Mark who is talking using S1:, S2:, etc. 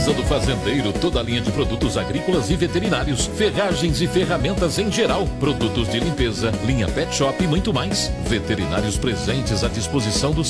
S1: Casa do Fazendeiro, toda a linha de produtos agrícolas e veterinários, ferragens e ferramentas em geral, produtos de limpeza, linha pet shop e muito mais. Veterinários presentes à disposição do